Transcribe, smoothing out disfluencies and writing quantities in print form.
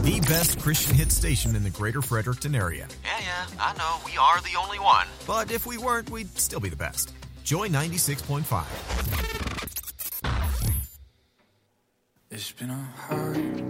The best Christian hit station in the greater Fredericton area. Yeah, I know. We are the only one. But if we weren't, we'd still be the best. Joy 96.5. It's been a hard